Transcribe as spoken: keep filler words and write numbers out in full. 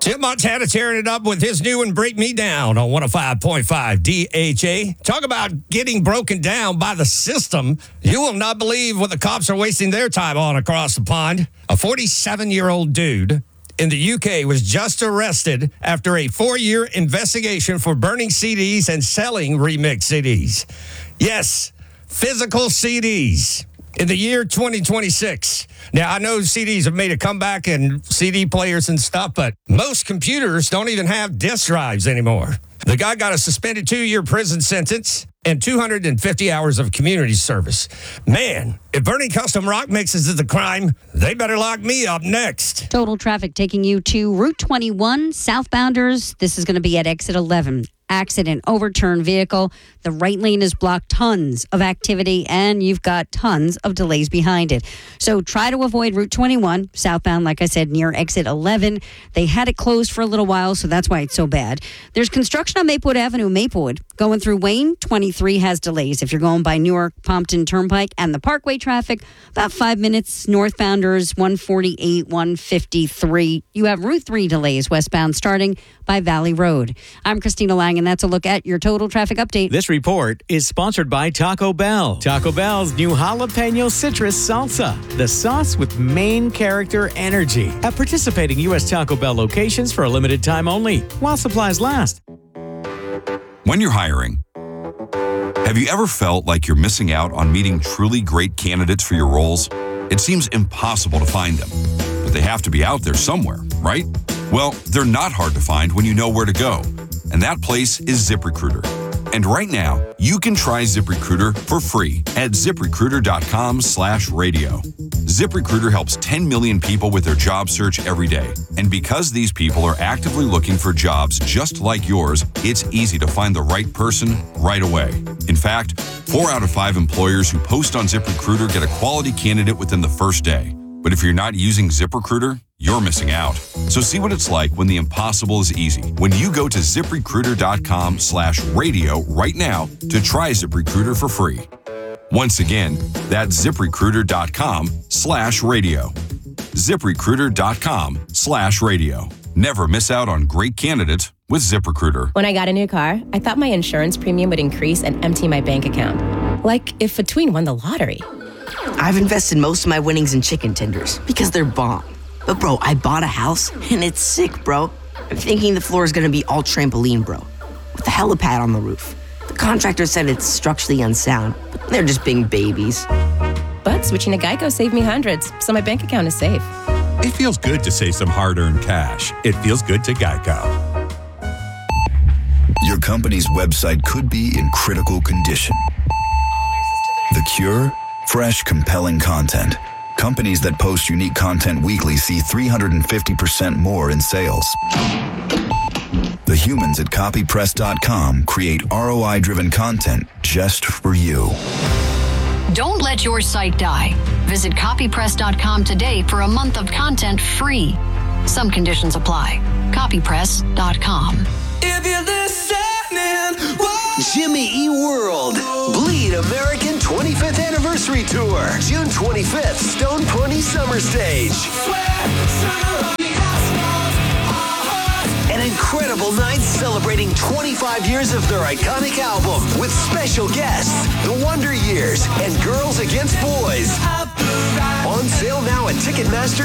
Tim Montana tearing it up with his new one, Break Me Down, on one oh five point five D H A. Talk about getting broken down by the system. You will not believe what the cops are wasting their time on across the pond. A forty-seven-year-old dude in the U K was just arrested after a four-year investigation for burning C Ds and selling remix C Ds. Yes, physical C Ds. In the year twenty twenty-six. Now, I know C Ds have made a comeback and C D players and stuff, but most computers don't even have disk drives anymore. The guy got a suspended two-year prison sentence and two hundred fifty hours of community service. Man, if burning custom rock mixes is a crime, they better lock me up next. Total traffic taking you to Route twenty-one, southbounders. This is going to be at exit eleven. Accident, overturned vehicle. The right lane is blocked. Tons of activity, and you've got tons of delays behind it. So try to avoid Route twenty-one, southbound, like I said, near exit eleven. They had it closed for a little while, so that's why it's so bad. There's construction on Maplewood Avenue, Maplewood. Going through Wayne, twenty-three has delays. If you're going by Newark, Pompton Turnpike, and the Parkway traffic, about five minutes. Northbounders, one forty-eight, one fifty-three. You have Route three delays, westbound, starting by Valley Road. I'm Christina Lang, and that's a look at your total traffic update. This report is sponsored by Taco Bell. Taco Bell's new jalapeno citrus salsa, the sauce with main character energy. At participating U S Taco Bell locations for a limited time only, while supplies last. When you're hiring, have you ever felt like you're missing out on meeting truly great candidates for your roles? It seems impossible to find them, but they have to be out there somewhere, right? Well, they're not hard to find when you know where to go, and that place is ZipRecruiter. And right now, you can try ZipRecruiter for free at ZipRecruiter.com slash radio. ZipRecruiter helps ten million people with their job search every day. And because these people are actively looking for jobs just like yours, it's easy to find the right person right away. In fact, four out of five employers who post on ZipRecruiter get a quality candidate within the first day. But if you're not using ZipRecruiter, you're missing out. So see what it's like when the impossible is easy. When you go to ZipRecruiter.com slash radio right now to try ZipRecruiter for free. Once again, that's ZipRecruiter.com slash radio. ZipRecruiter.com slash radio. Never miss out on great candidates with ZipRecruiter. When I got a new car, I thought my insurance premium would increase and empty my bank account. Like if Between won the lottery. I've invested most of my winnings in chicken tenders because they're bomb. But bro, I bought a house and it's sick, bro. I'm thinking the floor is gonna be all trampoline, bro, with a helipad on the roof. The contractor said it's structurally unsound, but they're just being babies. But switching to Geico saved me hundreds, so my bank account is safe. It feels good to save some hard-earned cash. It feels good to Geico. Your company's website could be in critical condition. The cure? Fresh, compelling content. Companies that post unique content weekly see three hundred fifty percent more in sales. The humans at copy press dot com create R O I-driven content just for you. Don't let your site die. Visit copy press dot com today for a month of content free. Some conditions apply. copy press dot com. If you're listening, whoa. Jimmy E. World Bleed American twenty-fifth Anniversary Tour, June twenty-fifth, Stone Pony Summer Stage. An incredible night celebrating twenty-five years of their iconic album with special guests, The Wonder Years and Girls Against Boys. On sale now at Ticketmaster